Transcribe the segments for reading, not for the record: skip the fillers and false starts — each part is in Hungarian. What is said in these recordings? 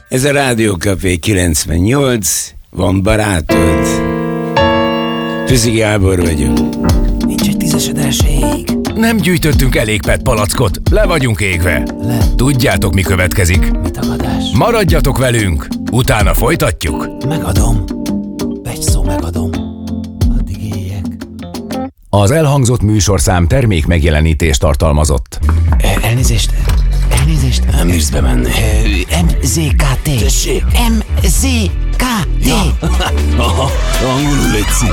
Ez a Rádió Café 98, van barátod. Füzi Gábor vagyok. Nincs egy tízesedelség. Nem gyűjtöttünk elég PET palackot, le vagyunk égve. Tudjátok, mi következik? Mi tagadás? Maradjatok velünk, utána folytatjuk. Megadom. Egy szó megadom. Addig éljek. Az elhangzott műsorszám termék megjelenítést tartalmazott. Elnézést. Nem bírsz bemenni. MZKT. Tessék. MZKT. Aha, angolul létszik.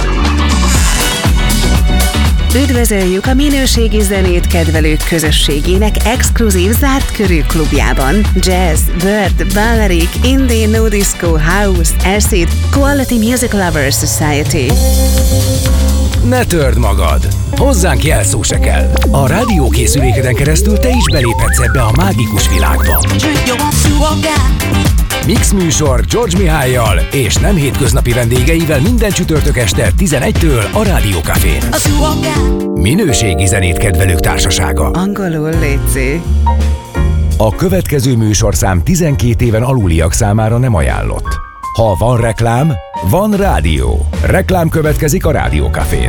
Üdvözöljük a minőségi zenét kedvelők közösségének exkluzív zárt körű klubjában. Jazz, Bird, Balearic, Indie, No Disco, House, Acid, Quality Music Lovers Society. Ne törd magad! Hozzánk jelszó se kell. A rádiókészülékeden keresztül te is beléphetsz ebbe a mágikus világba. Mix műsor George Mihállyal és nem hétköznapi vendégeivel minden csütörtök este 11-től a Rádió Cafén. Minőségi zenét kedvelők társasága. Angolul létszi. A következő műsorszám 12 éven aluliak számára nem ajánlott. Ha van reklám, van rádió. Reklám következik a Rádió Cafén.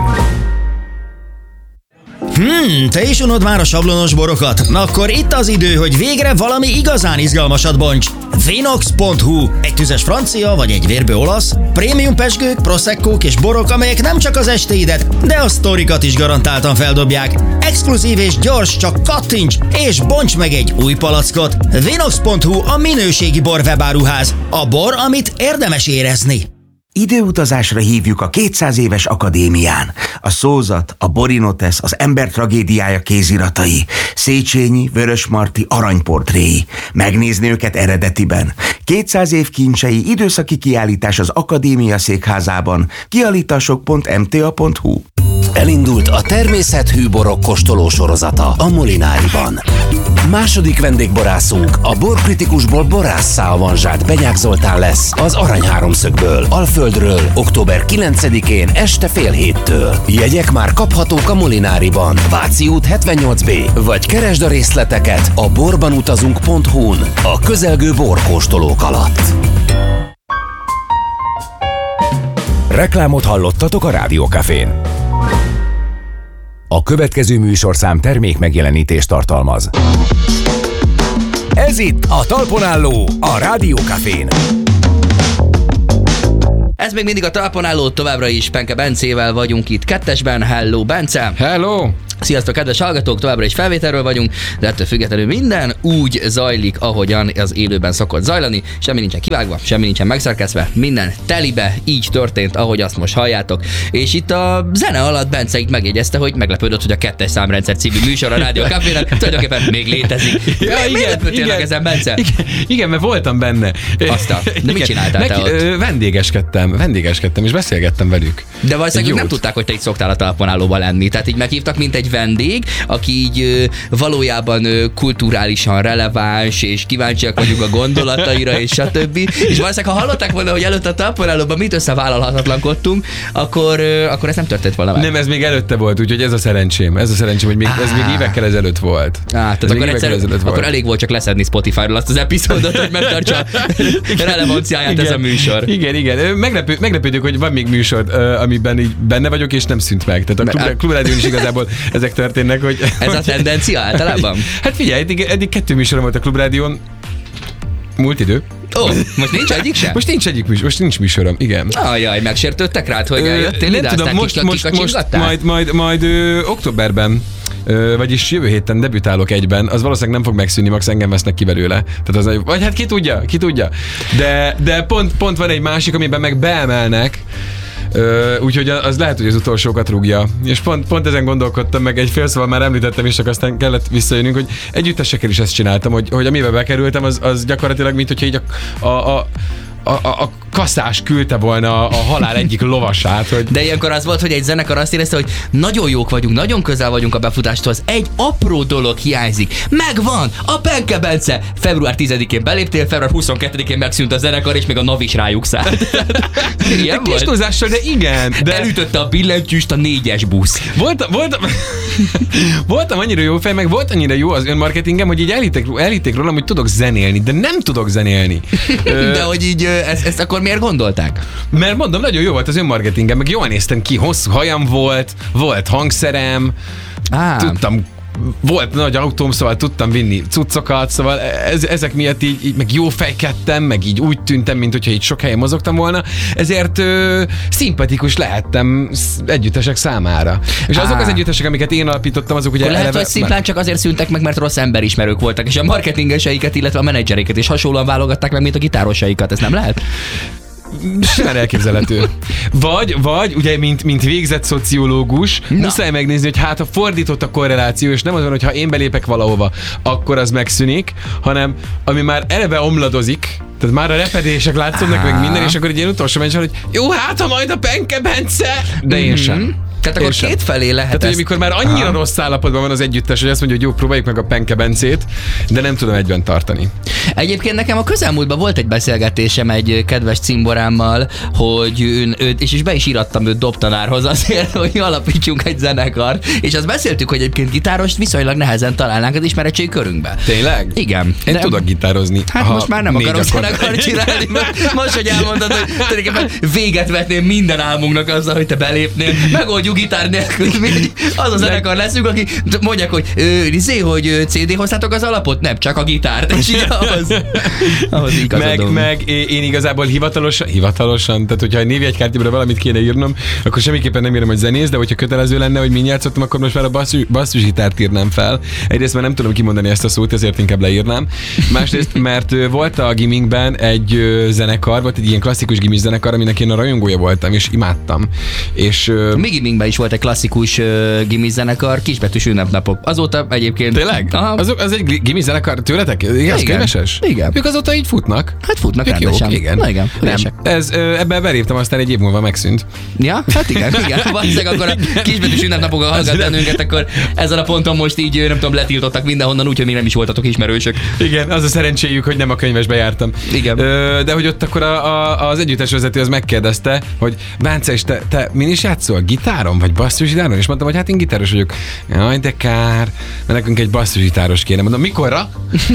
Te is unod már a sablonos borokat? Na akkor itt az idő, hogy végre valami igazán izgalmasat bonts. Vinox.hu. Egy tüzes francia vagy egy vérbő olasz, prémium pezsgők, proseccók és borok, amelyek nem csak az estéidet, de a sztorikat is garantáltan feldobják. Exkluzív és gyors, csak kattints és bonts meg egy új palackot. Vinox.hu a minőségi bor webáruház. A bor, amit érdemes érezni. Időutazásra hívjuk a 200 éves akadémián. A szózat, a Borinotesz, az ember tragédiája kéziratai, Széchenyi, Vörösmarty aranyportréi. Megnézni őket eredetiben. 200 év kincsei időszaki kiállítás az Akadémia székházában. Kiállítások.mta.hu. Elindult a természethű borok kóstoló sorozata a Molináriban. Második vendégborászunk a borkritikusból borásszá avanzsált Benyák Zoltán lesz az Arany Háromszögből, Alföldről, október 9-én este fél 7-től. Jegyek már kaphatók a Molináriban, Váci út 78B, vagy keresd a részleteket a borbanutazunk.hu-n a közelgő borkóstolók alatt. Reklámot hallottatok a Rádió Cafén. A következő műsorszám termék megjelenítést tartalmaz. Ez itt a Talpon Álló, a Rádió Cafén. Ez még mindig a Talpon Álló, továbbra is Penke Bencével vagyunk itt kettesben. Hello, Bence! Hello! Sziasztok, kedves hallgatók, továbbra is felvételről vagyunk, de ettől függetlenül minden úgy zajlik, ahogyan az élőben szokott zajlani. Semmi nincsen kivágva, semmi nincsen megszerkesztve, minden telibe, így történt, ahogy azt most halljátok. És itt a zene alatt Bence itt megjegyezte, hogy meglepődött, hogy a 2-es számrendszer című műsor a Rádió Cafének tulajdonképpen még létezik. Ja, Miért lepődtél meg ezen, Bence? Igen, mert voltam benne. Aztán, de mit csináltál te ott? Vendégeskedtem, és beszélgettem velük. De valószínűleg nem tudták, hogy te itt szoktál a Talpon Állóba lenni. Tehát így meghívtak, mint egy vendég, aki így valójában kulturálisan releváns, és kíváncsiak vagyunk a gondolataira, és stb. És valószínűleg, ha hallották volna, hogy előtt a Talpon Állóban mit összevállalhatatlankodtunk, akkor ez nem történt volna meg. Nem, ez még előtte volt, úgyhogy ez a szerencsém, hogy ez még évekkel ezelőtt volt. Tehát akkor elég volt csak leszedni Spotify-ról azt az epizódot, hogy megtartsa relevanciáját ez a műsor. Igen. Meglepődök, hogy van még műsor, amiben így benne vagyok, és nem szűnt meg. Tehát a Klubrádión is igazából ezek történnek, hogy... Ez a tendencia általában? Hát figyelj, eddig 2 műsorom volt a Klubrádión. Múlt idő. Most nincs egyik sem? Most nincs műsorom, igen. Ajaj, megsértődtek rád, hogy jöttél ide, aztán most majd októberben, vagyis jövő héten debütálok egyben, az valószínűleg nem fog megszűnni, max engem vesznek ki belőle. Tehát az, vagy hát ki tudja. De pont van egy másik, amiben meg beemelnek, úgyhogy az lehet, hogy az utolsókat rúgja. És pont ezen gondolkodtam, meg egy fél szóval már említettem, és csak aztán kellett visszajönnünk, hogy együttesekkel is ezt csináltam, hogy amiben bekerültem, az gyakorlatilag, mint hogyha így a kaszás küldte volna a halál egyik lovasát. Hogy... De ilyenkor az volt, hogy egy zenekar azt érezte, hogy nagyon jók vagyunk, nagyon közel vagyunk a befutástól, egy apró dolog hiányzik. Megvan! A Penke Bence! Február 10-én beléptél, február 22-én megszűnt a zenekar, és még a NAV is rájuk szállt. Ilyen kis túlzással, de igen. De... Elütötte a billentyűst a 4-es busz. Voltam annyira jó fej, meg volt annyira jó az önmarketingem, hogy így elhitték rólam, hogy tudok zenélni, de nem tudok zenélni. De hogy így ezt akkor miért gondolták? Mert mondom, nagyon jó volt az önmarketingem, meg jól néztem ki, hosszú hajam volt hangszerem, tudtam, volt nagy autóm, szóval tudtam vinni cuccokat, szóval ezek miatt így meg jó fejkedtem, meg így úgy tűntem, mint hogyha így sok helyen mozogtam volna, ezért szimpatikus lehettem együttesek számára. És azok az együttesek, amiket én alapítottam, azok ugye lehet, hogy szimplán csak azért szűntek meg, mert rossz emberismerők voltak, és a marketingeseiket, illetve a menedzsereiket is hasonlóan válogatták meg, mint a gitárosaikat, ez nem lehet? Simán elképzelhető. Vagy ugye, mint végzett szociológus, muszáj megnézni, hogy hát ha fordított a korreláció, és nem az van, hogy ha én belépek valahova, akkor az megszűnik, hanem ami már eleve omladozik, tehát már a repedések látszódnak meg minden, és akkor egy ilyen utolsó mencs, hogy jó, hát ha majd a Penke Bence, de én sem. Tehát akkor kétfelé lehet. Tehát, hogy amikor már annyira rossz állapotban van az együttes, hogy azt mondja, hogy jó, próbáljuk meg a Penke Bencét, de nem tudom egyben tartani. Egyébként nekem a közelmúltban volt egy beszélgetésem egy kedves cimborámmal, hogy őt, és be is írattam őt dobtanárhoz azért, hogy alapítsunk egy zenekart, és azt beszéltük, hogy egyébként gitárost viszonylag nehezen találnánk az ismeretségi körünkbe. Tényleg? Igen. Én tudok gitározni. Hát most már nem akarok zenekart csinálni, most, hogy elmondod, hogy tulajdonképpen véget vetném minden álmunknak azzal, hogy te belépnél, megoldjuk gitár nélkül, az a zenekar leszünk, aki mondják, hogy hogy CD hoztátok az alapot? Nem, csak a gitárt. És így ahhoz igazadom. Meg én igazából hivatalosan, tehát hogyha a névjegykártyámra valamit kéne írnom, akkor semmiképpen nem írom, hogy zenész, de hogyha kötelező lenne, hogy min játszottam, akkor most már a basszusgitárt írnám fel. Egyrészt már nem tudom kimondani ezt a szót, ezért inkább leírnám. Másrészt, mert volt a gimminkben egy zenekar, volt egy ilyen klasszikus gimis zenekar, aminek én a rajongója voltam, és imádtam. És mi giminkben is volt egy klasszikus gimis zenekar, kisbetűs ünnepnapok. Azóta egyébként... Tényleg? Az egy gimis zenekar tőletek? Igen. Könyveses? Igen. Ők azóta így futnak. Hát futnak rendesen. Jók, igen. Na igen. Ebben beléptem, aztán egy év múlva megszűnt. Ja? Hát igen. Valószínűleg akkor a kisbetűs ünnepnapokkal hallgat bennünket, akkor ezen a ponton most így, nem tudom, letiltottak mindenhonnan, úgyhogy még nem is voltatok ismerősök. Igen, az a szerencséjük, hogy nem a könyvesbe jártam. Igen. De hogy ott akkor az együttesvezető az megkérdezte, hogy Bence, és te min is játszol? Gitáron vagy basszusgitáron? És mondtam, hogy hát én gitáros vagyok. Jaj, de kár, mert nekünk egy basszusgitáros kéne. Mondom, mikorra?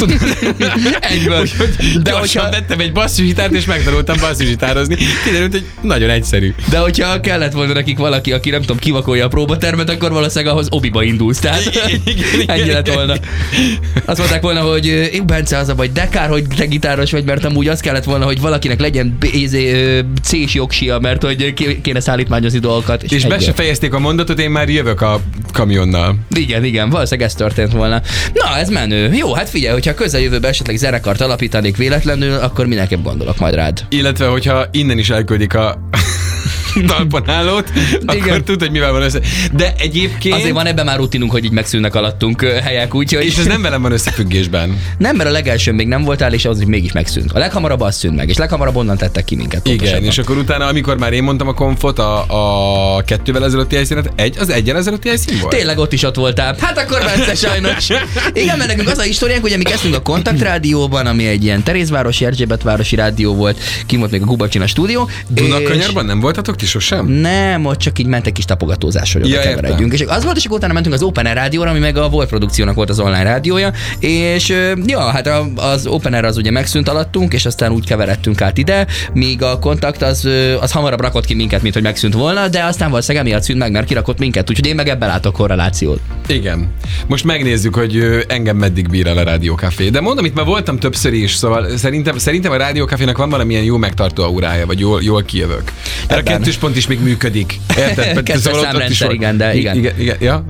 Egyből. De gyorsan vettem egy basszusgitárt, és megtanultam basszusgitározni. Kiderült, hogy nagyon egyszerű. De hogyha kellett volna nekik valaki, aki nem tudom, kivakolja a próbatermet, akkor valószínűleg ahhoz obiba indulsz. Tehát ennyi lett volna. Azt mondták volna, hogy Bence, az a baj, de kár, hogy te gitáros vagy, mert amúgy az kellett volna, hogy valakinek legyen C-s jogsia, mert hogy kéne szállítmányozni dolgokat. És be se fejezték a mondatot, én már jövök a kamionnal. Igen, valószínűleg ez történt volna. Na, ez menő. Jó, hát figyelj, hogyha a közeljövőben esetleg zenekart alapítanék véletlenül, akkor mindenképp gondolok majd rád. Illetve, hogyha innen is elküldik a talpanálót, akkor tud, hogy mivel van össze. De egyébként... Azért van ebben már rutinunk, hogy így megszűnnek alattunk helyek, úgyhogy... És ez nem velem van összefüggésben. Nem, mert a legelsőn még nem voltál, és az, hogy mégis megszűnt. A leghamarabb az szűnt meg, és leghamarabb onnan tettek ki minket. Igen, és akkor utána, amikor már én mondtam a konfot, a 2-vel ezelőtti helyszínet, az 1-el ezelőtti helyszín volt? Tényleg ott is ott voltál. Hát akkor Bence, sajnos. Igen, mert nekünk az a historiánk, hogy mi kezdtünk a Kontakt Rádióban, ami egy ilyen Terézvárosi, Erzsébetvárosi rádió volt, ki volt még a Gubacsina stúdió. Dunakanyarban nem voltatok ti sosem? Nem, ott csak így mentek kis tapogatózás, hogy oda keveredjünk. És az volt, és akkor utána mentünk az Open Air rádióra, ami meg a Volt Produkciónak volt az online rádiója, és hát az Open Air az ugye megszűnt alattunk, és aztán úgy keveredtünk át ide, míg a Kontakt az hamarabb rakott ki minket, mint hogy megszűnt volna, de aztán valószínűleg emiatt szűnt meg, mert kirakott minket, úgyhogy én meg ebben látok korrelációt. Igen. Most megnézzük, hogy engem meddig bír el a Rádió Café. De mondom, itt már voltam többször is, szóval szerintem a Rádió Cafénak van valamilyen jó megtartó aurája, vagy jól kijövök. kettős pont is még működik. Érted? Kettős számrendszer, igen, de igen. Igen, ja.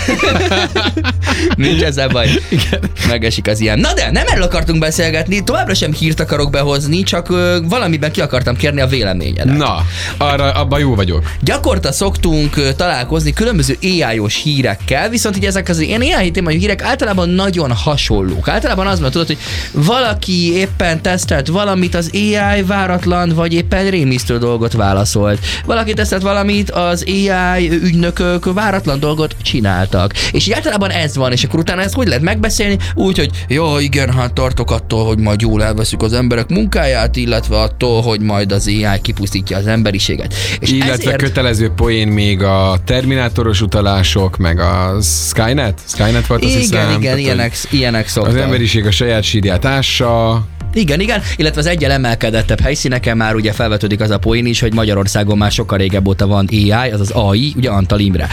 Nincs ezzel baj. Megesik az ilyen. Na de nem erről akartunk beszélgetni, továbbra sem hírt akarok behozni, csak valamiben ki akartam kérni a véleményedet. Na, abban jó vagyok. Gyakorta szoktunk találkozni különböző AI-os hírekkel, viszont így ezek az ilyen AI témájú hírek általában nagyon hasonlók. Általában az van, tudod, hogy valaki éppen tesztelt valamit, az AI váratlan, vagy éppen rémisztő dolgot válaszolt. Valaki tesztelt valamit, az AI ügynökök váratlan dolgot csináltak. És így általában ez van, és akkor utána ezt hogy lehet megbeszélni? Úgy, hogy jó, igen, hát tartok attól, hogy majd jól elveszük az emberek munkáját, illetve attól, hogy majd az AI kipusztítja az emberiséget. És illetve ezért... kötelező poén még a Terminátoros utalások, meg a Skynet volt, azt hiszem. Igen, ilyenek szoktak. Az emberiség a saját sírját ássa. Igen, illetve az egyel emelkedettebb helyszíneken már ugye felvetődik az a poén is, hogy Magyarországon már sokkal régebb óta van AI, azaz AI, ugye Antal Imre.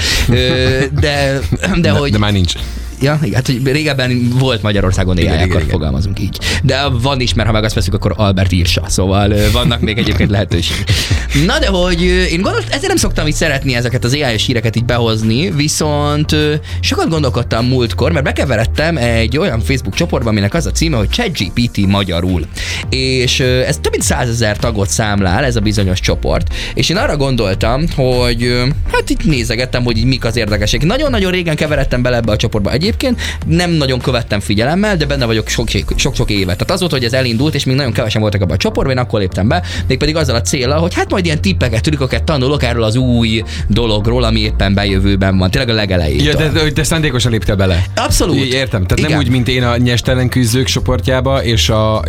De már nincs. Ja, hát hogy régebben volt Magyarországon AI, akkor fogalmazunk így. De van is, mert ha meg azt veszük, akkor Albert írsa. Szóval vannak még egyébként lehetőségek. Na de hogy én ezért nem szoktam így szeretni ezeket az AI-s híreket így behozni, viszont sokat gondolkodtam múltkor, mert bekeveredtem egy olyan Facebook csoportban, aminek az a címe, hogy ChatGPT magyarul. És ez több mint 100 000 tagot számlál, ez a bizonyos csoport. És én arra gondoltam, hogy hát itt nézegettem, hogy így mik az érdekesek. Nagyon-nagyon régen keveredtem bele ebbe a csoportba. Egyébként nem nagyon követtem figyelemmel, de benne vagyok sok-sok évet. Tehát az volt, hogy ez elindult, és még nagyon kevesen voltak abban a csoportban, én akkor léptem be, mégpedig azzal a céllal, hogy hát majd ilyen tippeket, trükköket tanulok erről az új dologról, ami éppen bejövőben van. Tényleg a legelején. Ja, de te szándékosan léptél bele. Abszolút. Értem. Tehát igen. Nem úgy, mint én a nyestelen küzdők csoportjába és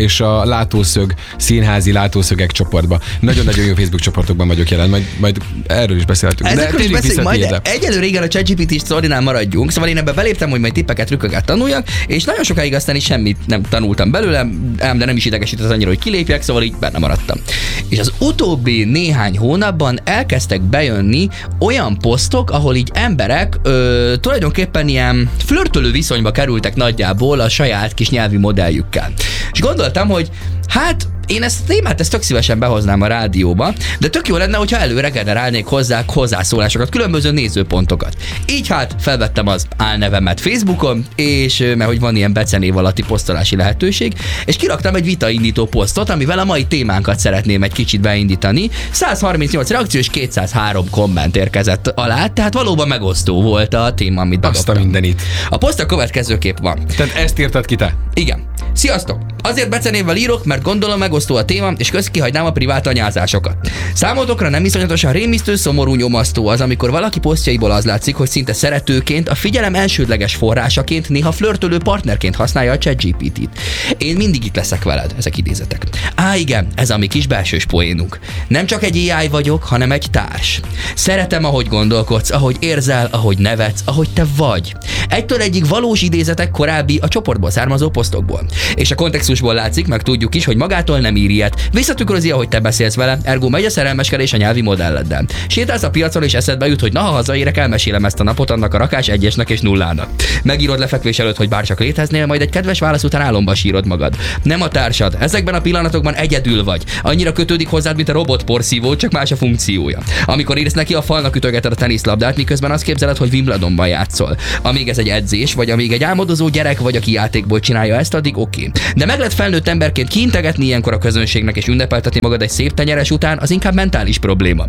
a látószög, színházi látószögek csoportba. Nagyon-nagyon jó Facebook csoportokban vagyok jelen, majd erről is beszéltünk. Ezekről is beszélünk, majd egyelőre igen a ChatGPT sztorinál maradjunk, szóval én ebbe beléptem, hogy majd tippeket, trükköket tanuljak, és nagyon sokáig aztán is semmit nem tanultam belőle, de nem is idegesített annyira, hogy kilépjek, szóval így benne maradtam. És az utóbbi néhány hónapban elkezdtek bejönni olyan posztok, ahol így emberek tulajdonképpen ilyen flörtölő viszonyba kerültek nagyjából a saját kis nyelvi modelljükkel. És gondoltam, hogy hát én ezt a témát tök szívesen behoznám a rádióba, de tök jó lenne, hogyha előre generálnék hozzá hozzászólásokat, különböző nézőpontokat. Így hát felvettem az álnevemet Facebookon, és mert hogy van ilyen becenév alatti posztolási lehetőség, és kiraktam egy vitaindító posztot, amivel a mai témánkat szeretném egy kicsit beindítani. 138 reakció és 203 komment érkezett alá, tehát valóban megosztó volt a téma, amit bedobtam. Azt a mindenit. A poszt a következőképp van. Tehát ezt írtad ki te? Igen. Sziasztok! Azért becenévvel írok, mert gondolom megosztó a téma, és kihagynám a privát anyázásokat. Számotokra nem iszonyatosan rémisztő, szomorú, nyomasztó az, amikor valaki posztjaiból az látszik, hogy szinte szeretőként, a figyelem elsődleges forrásaként, néha flörtölő partnerként használja a ChatGPT-t. Én mindig itt leszek veled, ezek idézetek. Igen, ez a mi kis belsős poénunk. Nem csak egy AI vagyok, hanem egy társ. Szeretem, ahogy gondolkodsz, ahogy érzel, ahogy nevetsz, ahogy te vagy. Egytől egyig valós idézetek korábbi a csoportból származó posztokból. És a kontextusból látszik, meg tudjuk is, hogy magától nem ír ilyet. Visszatükrözi, ahogy te beszélsz vele, ergo megy a szerelmeskedés a nyelvi modelleddel. Sétálsz a piacon és eszedbe jut, hogy na, ha hazaérek, elmesélem ezt a napot annak a rakás egyesnek és nullának. Megírod lefekvés előtt, hogy bárcsak léteznél, majd egy kedves válasz után álomba sírod magad. Nem a társad, ezekben a pillanatokban egyedül vagy. Annyira kötődik hozzád, mint a robotporszívó, csak más a funkciója. Amikor írsz neki, a falnak ütögeted a teniszlabdát, miközben azt képzeled, hogy Wimbledonban játszol. Amíg ez egy edzés, vagy amíg egy álmodozó gyerek vagy, aki játékból csinálja ezt, addig oké. De meg lehet felnőtt emberként kiintegetni ilyenkor a közönségnek és ünnepeltetni magad egy szép tenyeres után, az inkább mentális probléma.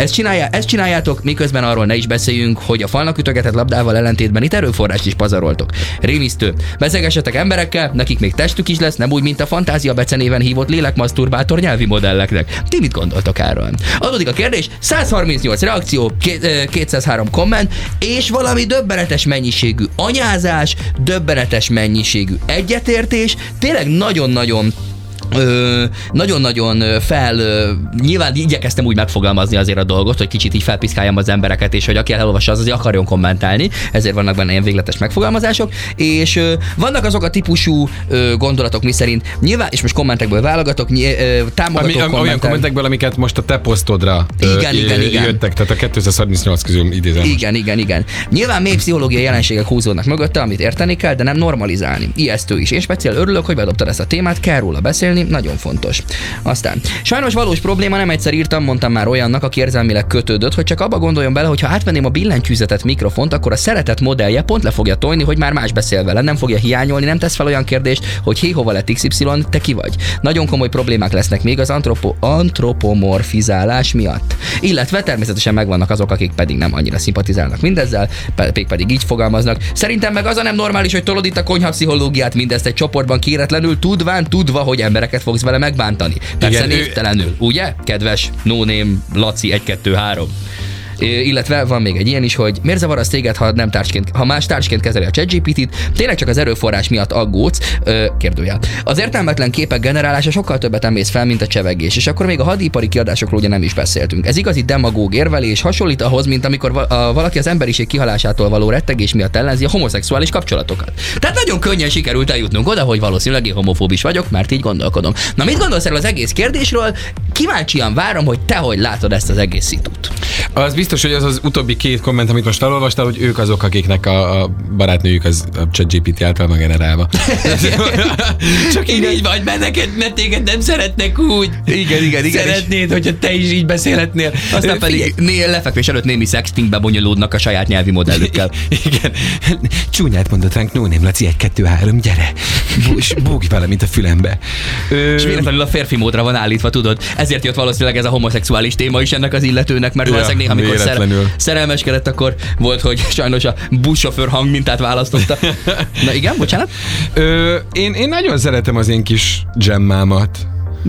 Ezt csináljátok, miközben arról ne is beszéljünk, hogy a falnak ütögetett labdával ellentétben itt erőforrást is pazaroltok. Rémisztő. Beszélgessetek emberekkel, nekik még testük is lesz, nem úgy, mint a fantázia becenéven hívott lélekmaszturbátor nyelvi modelleknek. Ti mit gondoltok erről? Adódik a kérdés, 138 reakció, 203 komment, és valami döbbenetes mennyiségű anyázás, döbbenetes mennyiségű egyetértés, tényleg nagyon-nagyon nyilván igyekeztem úgy megfogalmazni azért a dolgot, hogy kicsit így felpiszkáljam az embereket, és hogy aki elolvassa, az azért akarjon kommentálni, ezért vannak benne ilyen végletes megfogalmazások, és vannak azok a típusú gondolatok, miszerint nyilván, és most kommentekből válogatok, támogatok kommentek. Olyan kommentekből, amiket most a te posztodra igen. jöttek, tehát a 238 közül idézem. Igen. Nyilván mély pszichológiai jelenségek húzódnak mögötte, amit érteni kell, de nem normalizálni. Ijesztő is. Én speciál örülök, hogy bedobtad ezt a témát, kell róla beszélni, beszélni, nagyon fontos. Aztán, sajnos valós probléma, nem egyszer írtam, mondtam már olyannak, aki érzelmileg kötődött, hogy csak abba gondoljon bele, hogy ha átvenném a billentyűzetet mikrofont, akkor a szeretett modellje pont le fogja tolni, hogy már más beszél vele, nem fogja hiányolni, nem tesz fel olyan kérdést, hogy hé, hova lett XY, te ki vagy. Nagyon komoly problémák lesznek még az antropomorfizálás miatt. Illetve természetesen megvannak azok, akik pedig nem annyira szimpatizálnak mindezzel, pedig így fogalmaznak. Szerintem meg az a nem normális, hogy tolod itt a konyhapszichológiát, mindezt egy csoportban kéretlenül, tudva, hogy embereket fogsz vele megbántani. Persze névtelenül, ugye? Kedves no name Laci 1, 2, 3. Illetve van még egy ilyen is, hogy miért zavar az téged, ha más társként kezeli a ChatGPT-t, tényleg csak az erőforrás miatt aggódsz, kérdőjel. Az értelmetlen képek generálása sokkal többet emész fel, mint a csevegés, és akkor még a hadipari kiadásokról ugye nem is beszéltünk. Ez igazi demagóg érvelés, hasonlít ahhoz, mint amikor valaki az emberiség kihalásától való rettegés miatt ellenzi a homoszexuális kapcsolatokat. Tehát nagyon könnyen sikerült eljutnunk oda, hogy valószínűleg én homofób is vagyok, mert így gondolkodom. Na mit gondolsz erről az egész kérdésről? Kíváncsian várom, hogy te hogy látod ezt az egész szitut. Az biztos, hogy az utóbbi 2 komment, amit most felolvastál, hogy ők azok, akiknek a barátnőjük az a ChatGPT által generálva. Csak így vagy, mert téged nem szeretnek úgy. Igen. Szeretnéd, hogyha te is így beszélhetnél. Aztán pedig lefekvés előtt némi sextingbe bonyolódnak a saját nyelvi modellükkel. Igen. Csúnyát mondott ránk, no name Laci 1, 2, 3, gyere. Búgj vele, mint a fülembe. És véletlenül a férfi módra van állítva, tudod. Ezért jött valószínűleg ez a homoszexuális téma is ennek az illetőnek, mert valószínűleg néha, amikor szerelmeskedett, akkor volt, hogy sajnos a buszsofőr hangmintát választotta. Na igen, bocsánat? Én nagyon szeretem az én kis gemmámat.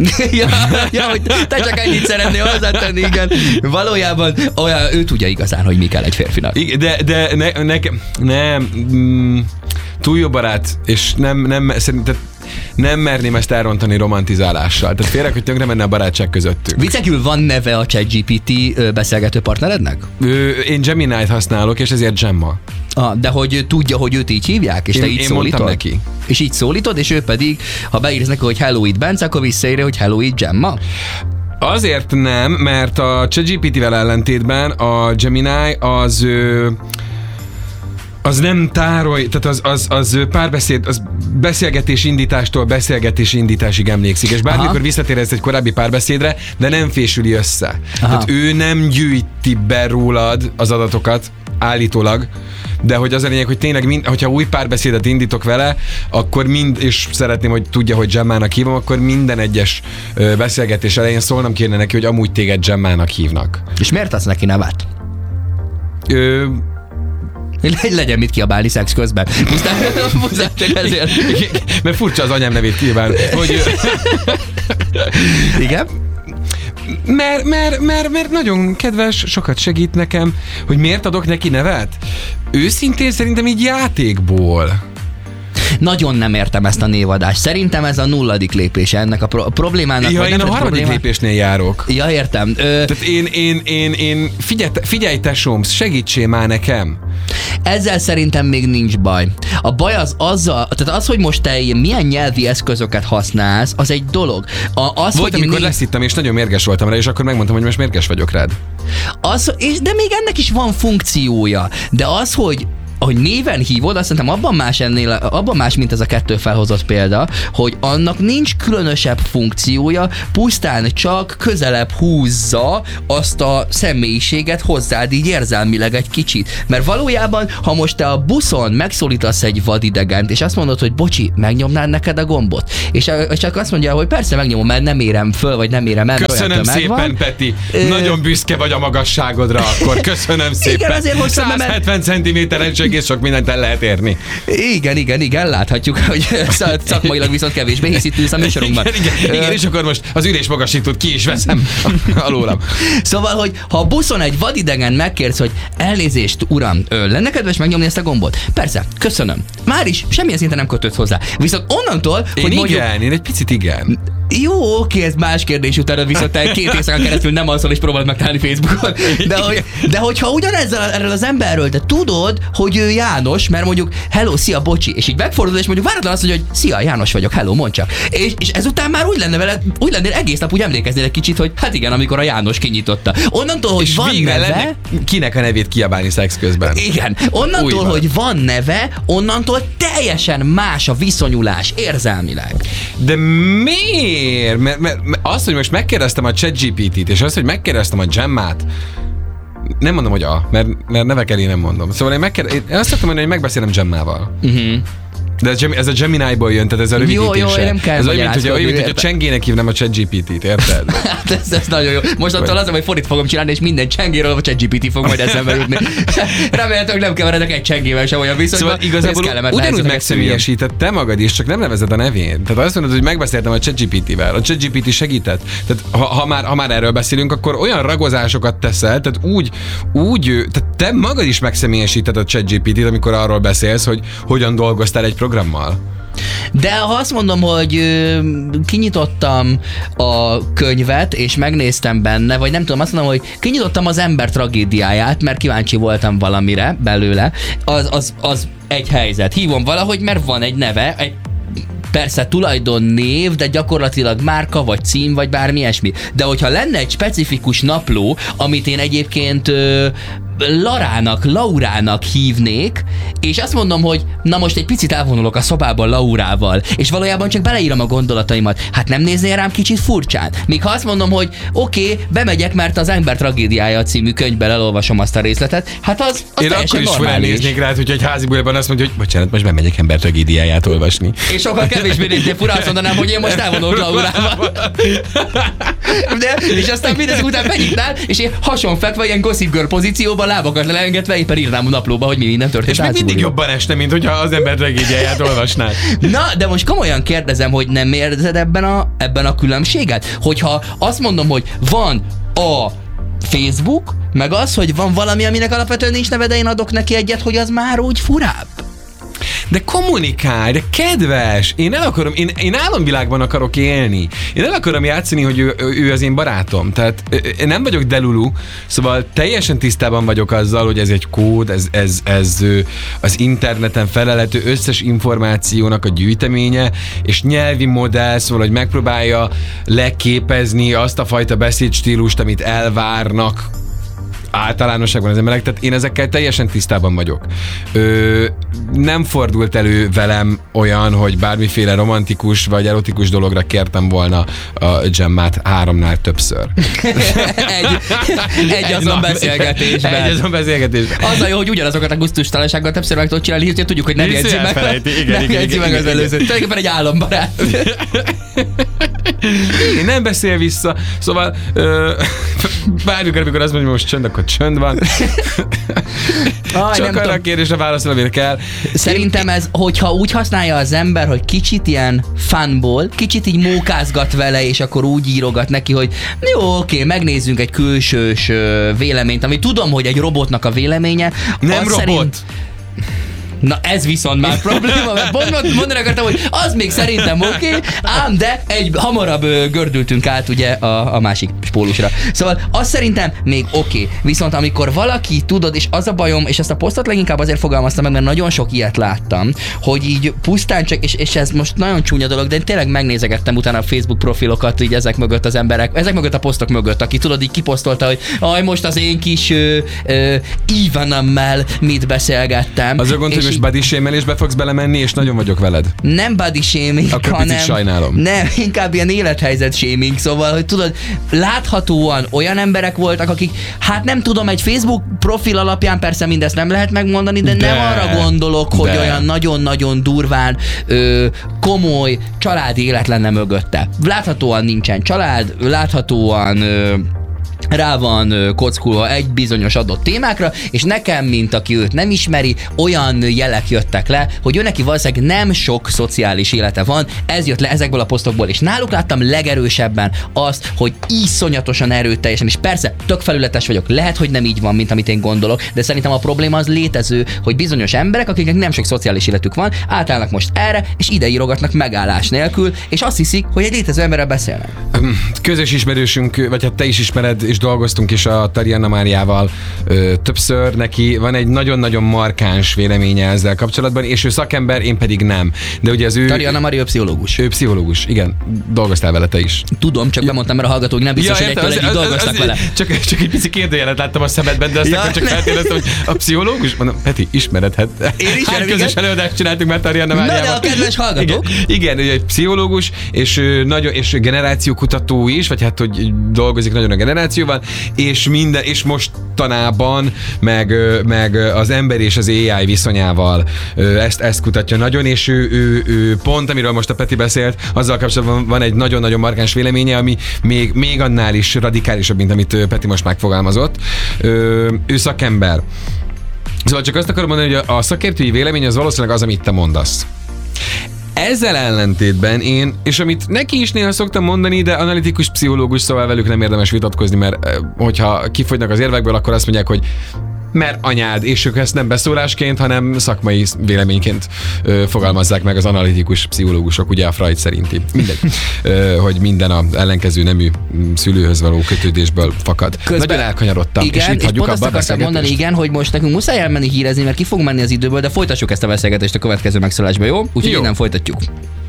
Hogy te csak ennyit szeretnél hozzátenni, igen. Valójában ő tudja igazán, hogy mi kell egy férfinak. De nekem nem túl jó barát, és nem szerintem nem merném ezt elrontani romantizálással. Tehát félek, hogy tönkre menne a barátság közöttünk. Viccekül van neve a ChatGPT beszélgető partnerednek? Én Gemini-t használok, és ezért Gemma. De hogy tudja, hogy őt így hívják, és te így szólítod? Neki. És így szólítod, és ő pedig, ha beírsz neki, hogy hello it Bence, akkor visszaírja, hogy hello it Gemma? Azért nem, mert a ChatGPT-vel ellentétben a Gemini az nem tárolj, tehát az párbeszéd, az beszélgetés indítástól beszélgetés indításig emlékszik, és bármikor visszatérhetsz egy korábbi párbeszédre, de nem fésüli össze. Aha. Tehát ő nem gyűjti be rólad az adatokat, állítólag, de hogy az a lényeg, hogy tényleg, hogyha új párbeszédet indítok vele, akkor és szeretném, hogy tudja, hogy Gemmának hívom, akkor minden egyes beszélgetés elején szólnom kéne neki, hogy amúgy téged Gemmának hívnak. És miért adsz neki nevet? Legyen mit kiabálni szex közben. Muszáj csak ezért. Mert furcsa az anyám nevét kiabálni. Hogy... Igen? Mert nagyon kedves, sokat segít nekem. Hogy miért adok neki nevet? Őszintén szerintem így játékból. Nagyon nem értem ezt a névadást. Szerintem ez a 0. lépése ennek a problémának. Ja, én a 3. lépésnél járok. Ja, értem. Tehát én figyelj tesóm, segítsél már nekem. Ezzel szerintem még nincs baj. A baj tehát az, hogy most te milyen nyelvi eszközöket használsz, az egy dolog. Volt, amikor leszittem, és nagyon mérges voltam rá, és akkor megmondtam, hogy most mérges vagyok rád. De még ennek is van funkciója. De az, hogy néven hívod, azt szerintem abban más, mint ez a 2 felhozott példa, hogy annak nincs különösebb funkciója, pusztán csak közelebb húzza azt a személyiséget hozzád így érzelmileg egy kicsit. Mert valójában, ha most te a buszon megszólítasz egy vadidegent, és azt mondod, hogy bocsi, megnyomnád neked a gombot? És csak azt mondja, hogy persze megnyomom, mert nem érem föl, vagy nem érem el. Köszönöm szépen, Peti! Nagyon büszke vagy a magasságodra akkor. Köszönöm szépen. Igen, azért hoztam, 170 cm-en egész sok mindent el lehet érni. Igen, láthatjuk, hogy szakmailag viszont kevésbé, hisz itt ülsz a műsorunkban. Igen, és akkor most az ülésmagasítót ki is veszem alólam. Szóval, hogy ha a buszon egy vadidegen megkérsz, hogy elnézést, uram, lenne kedves megnyomni ezt a gombot? Persze, köszönöm. Már is semmilyen szinten nem kötött hozzá. Viszont onnantól, hogy mondjuk... Én egy picit igen. Jó, oké, ez más kérdés utána, viszont te 2 éjszakán keresztül nem alszol és próbálod megtalálni Facebookon. De hogyha ugyanezzel erről az emberről, te tudod, hogy ő János, mert mondjuk hello, szia, bocsi, és így megfordul, és mondjuk váratlan azt mondja, hogy szia, János vagyok, hello, mondd csak. És ezután már úgy lennél egész nap úgy emlékeznél egy kicsit, hogy hát igen, amikor a János kinyitotta. Onnantól, hogy és van neve... Kinek a nevét kiabálni szex közben? Igen. Onnantól, hogy van neve, onnantól teljesen más a viszonyulás érzelmileg. De miért? miért? Mert azt, hogy most megkérdeztem a ChatGPT-t, és azt, hogy megkérdeztem a Gemmát, nem mondom, hogy mert nevek elé nem mondom. Szóval én azt szoktam mondani, hogy megbeszélem Gemmával. De ez a Gemini-ból jön, tehát ez a rövidítése. Jó, nem kell. Ez olyan, mint hogy a Csengének hívnám a ChatGPT-t, érted? Hát ez nagyon jó. Most attól az, hogy fordít fogom csinálni, és minden Csengéről a ChatGPT fog majd eszembe jutni. Remélhetőleg nem keveredek egy Csengével sem olyan viszonyban. Szóval igazából ugyanúgy megszemélyesített te magad is, csak nem nevezed a nevén. Tehát azt mondod, hogy megbeszéltem a ChatGPT-vel. A ChatGPT segített. Tehát ha már erről beszélünk, akkor olyan ragozásokat teszel, tehát tehát te magad is megszemélyesíted a ChatGPT-t, amikor arról beszélsz, hogy hogyan dolgoztál egy programmal. De ha azt mondom, hogy kinyitottam a könyvet, és megnéztem benne, vagy nem tudom, azt mondom, hogy kinyitottam az ember tragédiáját, mert kíváncsi voltam valamire belőle, az egy helyzet. Hívom valahogy, mert van egy neve, egy persze tulajdonnév, de gyakorlatilag márka, vagy cím, vagy bármi ilyesmi. De hogyha lenne egy specifikus napló, amit én egyébként Laurának hívnék, és azt mondom, hogy na most egy picit elvonulok a szobában Laurával, és valójában csak beleírom a gondolataimat. Hát nem néznél rám kicsit furcsán? Míg ha azt mondom, hogy oké, bemegyek, mert az Ember tragédiája című könyvben elolvasom azt a részletet, hát az én akkor is felnéznék rád, hogy egy házi buliban azt mondja, hogy bocsánat, most bemegyek Ember tragédiáját olvasni. És sokkal kevésbé néznél furán, azt mondanám, hogy én most elvonulok Laurával. És aztán mindezek után megnyitnál, és én hasonfekve ilyen Gossip Girl pozícióban lábakat lelengetve éppen írnám a naplóba, hogy mi minden történt. És még mindig jobban este, mint hogyha az Ember tragédiáját olvasnád. Na, de most komolyan kérdezem, hogy nem érzed ebben a különbséget? Hogyha azt mondom, hogy van a Facebook, meg az, hogy van valami, aminek alapvetően nincs neve, de én adok neki egyet, hogy az már úgy furább. De kommunikálj, de kedves! Én álomvilágban akarok élni. Én el akarom játszani, hogy ő az én barátom. Tehát én nem vagyok delulu, szóval teljesen tisztában vagyok azzal, hogy ez egy kód, ez az interneten felelhető összes információnak a gyűjteménye, és nyelvi modell, szóval, hogy megpróbálja leképezni azt a fajta beszédstílust, amit elvárnak általánosságban az emberek, tehát én ezekkel teljesen tisztában vagyok. Nem fordult elő velem olyan, hogy bármiféle romantikus vagy erotikus dologra kértem volna a Gemmát 3-nál többször. Egy azon beszélgetésben. Az a jó, hogy ugyanazokat a gusztustalansággal többször meg tudod csinálni, hogy tudjuk, hogy nem jegyzi meg. Nem jegyzi meg az előző. Tulajdonképpen egy álombarát. Nem beszél vissza. Szóval bármikor, amikor azt mondja, hogy most csönd, akkor csönd van. Csak arra a kérdésre válaszol, amire kell. Szerintem ez, hogyha úgy használja az ember, hogy kicsit ilyen funból, kicsit így mókázgat vele, és akkor úgy írogat neki, hogy jó, oké, megnézzünk egy külsős véleményt, ami tudom, hogy egy robotnak a véleménye. Nem robot! Szerint... Na ez viszont már probléma, mert mondani akartam, hogy az még szerintem oké, ám de hamarabb gördültünk át ugye a másik pólusra. Szóval azt szerintem még oké. Viszont amikor valaki, tudod, és az a bajom, és ezt a posztot leginkább azért fogalmaztam meg, mert nagyon sok ilyet láttam, hogy így pusztán csak, és ez most nagyon csúnya dolog, de én tényleg megnézegettem utána a Facebook profilokat, így ezek mögött az emberek, ezek mögött a posztok mögött, aki tudod, így kiposztolta, hogy most az én kis Ivanemmel mit beszélgettem. Az a gond, hogy most body shame-elésbe fogsz belemenni, és nagyon vagyok veled. Nem body shaming, hanem... sajnálom. Nem, inkább ilyen élethelyzet shaming, szóval, hogy tudod, láthatóan olyan emberek voltak, akik, hát nem tudom, egy Facebook profil alapján persze mindezt nem lehet megmondani, de nem arra gondolok, hogy olyan nagyon-nagyon durván komoly családi élet lenne mögötte. Láthatóan nincsen család, láthatóan rá van kockulva egy bizonyos adott témákra, és nekem, mint aki őt nem ismeri, olyan jelek jöttek le, hogy ő neki valószínűleg nem sok szociális élete van, ez jött le ezekből a posztokból, és náluk láttam legerősebben azt, hogy iszonyatosan erőteljesen, és persze tök felületes vagyok, lehet, hogy nem így van, mint amit én gondolok, de szerintem a probléma az létező, hogy bizonyos emberek, akiknek nem sok szociális életük van, átállnak most erre, és ide írogatnak megállás nélkül, és azt hiszik, hogy egy létező emberrel beszélnek. Közös ismerősünk, vagy hát te is ismered, és dolgoztunk is a Tariana Máriával többször, neki van egy nagyon-nagyon markáns véleménye ezzel kapcsolatban, és ő szakember, én pedig nem. De ugye az ő... Tariana Mária pszichológus. Ő pszichológus, igen. Dolgoztál vele te is. Tudom, csak bemondtam, mert a hallgatók nem biztos, hogy egytől együtt dolgoztak vele. Csak egy pici kérdőjelet láttam a szemedben, de aztán csak feltételeztem, hogy a pszichológus? Mondom, Peti, ismeredhet. Én ismerem, hány közös előadást csináltunk már Tariana Máriával. Na de a kedves hallgatók. Igen, ő egy pszichológus, és generációkutató is, vagy hát, hogy dolgozik nagyon a generációval, és mostanában meg az ember és az AI viszonyával ezt kutatja nagyon, és ő pont, amiről most a Peti beszélt, azzal kapcsolatban van egy nagyon-nagyon markáns véleménye, ami még annál is radikálisabb, mint amit Peti most megfogalmazott. Ő szakember. Szóval csak azt akarom mondani, hogy a szakértői vélemény az valószínűleg az, amit te mondasz. Ezzel ellentétben én, és amit neki is néha szoktam mondani, de analitikus pszichológus, szóval velük nem érdemes vitatkozni, mert hogyha kifogynak az érvekből, akkor azt mondják, hogy mert anyád, és ők ezt nem beszólásként, hanem szakmai véleményként fogalmazzák meg az analitikus pszichológusok, ugye a Freud szerinti. Mindegy. Hogy minden az ellenkező nemű szülőhöz való kötődésből fakad. Nagyon elkanyarodtam. Igen, és hagyjuk pont azt akartam mondani, igen, hogy most nekünk muszáj elmenni hírezni, mert ki fog menni az időből, de folytassuk ezt a beszélgetést a következő megszólásba, jó? Úgyhogy innen folytatjuk.